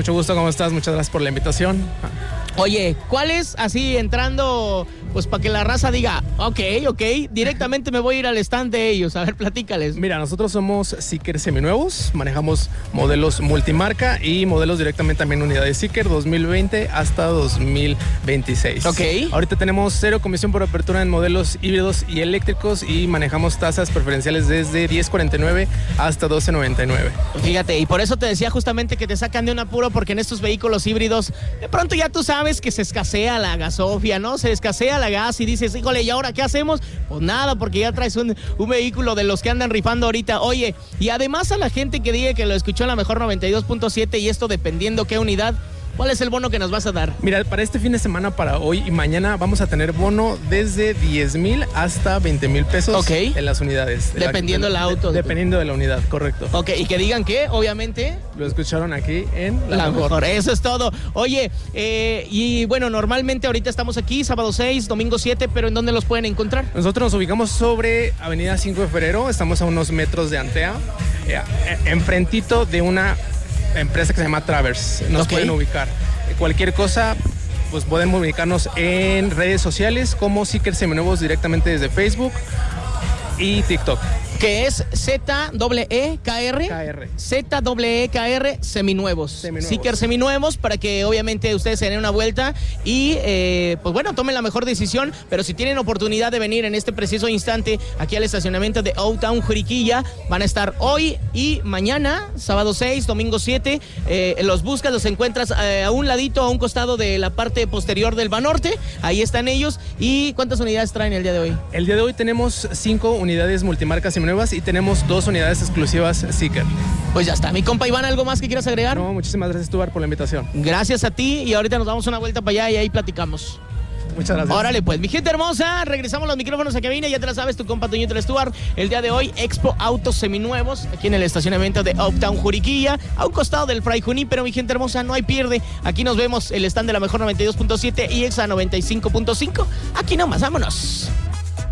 Mucho gusto, ¿cómo estás? Muchas gracias por la invitación. Oye, ¿cuál es, así entrando, pues para que la raza diga, ok, directamente me voy a ir al stand de ellos? A ver, platícales. Mira, nosotros somos Zeekr seminuevos, manejamos modelos multimarca y modelos directamente también unidades Zeekr 2020 hasta 2026. Ok. Ahorita tenemos 0 comisión por apertura en modelos híbridos y eléctricos y manejamos tasas preferenciales desde 10.49 hasta 12.99. Fíjate, y por eso te decía justamente que te sacan de un apuro, porque en estos vehículos híbridos, de pronto ya tú sabes que se escasea la gasofia, ¿no? Se escasea la gas y dices, híjole, ¿y ahora qué hacemos? Pues nada, porque ya traes un vehículo de los que andan rifando ahorita. Oye, y además a la gente que diga que lo escuchó en la mejor 92.7 y esto dependiendo qué unidad, ¿cuál es el bono que nos vas a dar? Mira, para este fin de semana, para hoy y mañana, vamos a tener bono desde 10,000 hasta 20,000 pesos. Ok. En las unidades. Dependiendo del auto. Dependiendo de la unidad, correcto. Ok, y que digan que, obviamente, Lo escucharon aquí en la mejor. Eso es todo. Oye, y bueno, normalmente ahorita estamos aquí, sábado 6, domingo 7, pero ¿en dónde los pueden encontrar? Nosotros nos ubicamos sobre Avenida 5 de Febrero, estamos a unos metros de Antea, enfrentito de una empresa que se llama Travers. Nos pueden ubicar. Cualquier cosa, pues pueden ubicarnos en redes sociales como Zeekr Seminuevos directamente desde Facebook y TikTok. Que es ZEEKR. ZEEKR Seminuevos. Zeekr Seminuevos, para que obviamente ustedes se den una vuelta y pues bueno, tomen la mejor decisión. Pero si tienen oportunidad de venir en este preciso instante aquí al estacionamiento de Old Town Juriquilla, van a estar hoy y mañana, sábado 6, domingo 7. Los buscas, los encuentras a un ladito, a un costado de la parte posterior del Banorte. Ahí están ellos. ¿Y cuántas unidades traen el día de hoy? El día de hoy tenemos 5 unidades multimarcas seminuevas y tenemos 2 unidades exclusivas Zeekr. Pues ya está. Mi compa Iván, ¿algo más que quieras agregar? No, muchísimas gracias, Tubar, por la invitación. Gracias a ti, y ahorita nos damos una vuelta para allá y ahí platicamos. Muchas gracias. Órale, pues, mi gente hermosa, regresamos los micrófonos a cabina. Ya te la sabes, tu compa Toñito Stuart. El día de hoy, Expo Autos Seminuevos, aquí en el estacionamiento de Uptown Juriquilla, a un costado del Fray Juní. Pero mi gente hermosa, no hay pierde. Aquí nos vemos, el stand de la mejor 92.7 y Exa 95.5. Aquí nomás, vámonos.